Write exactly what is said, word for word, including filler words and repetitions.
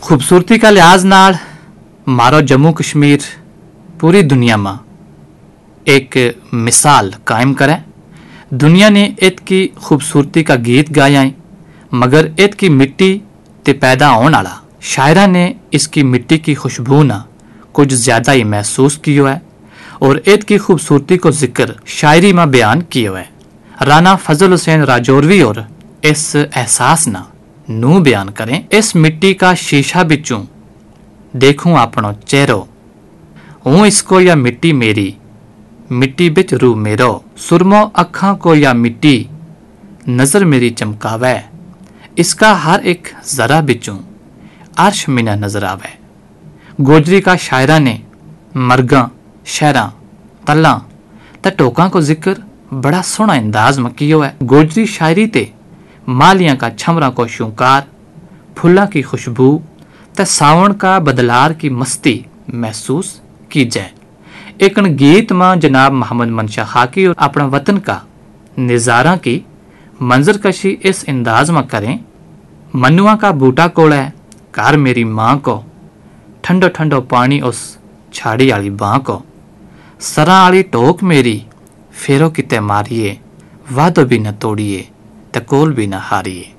खूबसूरती का लिहाज नाल मारो जम्मू कश्मीर पूरी दुनिया में एक मिसाल कायम करे। दुनिया ने इत की खूबसूरती का गीत गाया है, मगर इत की मिट्टी ते पैदा होने वाला शायरा ने इसकी मिट्टी की खुशबू ना कुछ ज्यादा ही महसूस किया है और इत की खूबसूरती को जिक्र शायरी में बयान किया है। राना फजल हुसैन राजौरवी और इस एहसास ना नू बयान करें। इस मिट्टी का शीशा बिचूं देखूं अपनो चेहरो, हूं इसको या मिट्टी मेरी, मिट्टी बिच रू मेरो, सुरमो अखां को या मिट्टी नजर मेरी चमकावे, इसका हर एक जरा बिचूं अर्श मिना नजर आवे। गोजरी का शायरा ने मरगा, शहरा, तला ते टोका को जिक्र बड़ा सोहना अंदाज में किया है। गोजरी शायरी ते मालिया का छमरा को शुकार, फुल्ला की खुशबू ते सावन का बदलार की मस्ती महसूस की जाए। एक गीत में जनाब मोहम्मद मंशा खाकी और अपना वतन का नज़ारा की मंजरकशी इस अंदाज में करें। मनुआ का बूटा कोल है घर मेरी माँ को, ठंडो ठंडो पानी उस छाड़ी आली बाँ को, सरा आली टोक मेरी फेरो किते मारिए, वादो भी न तोड़िए ते कोल भी न हारिए।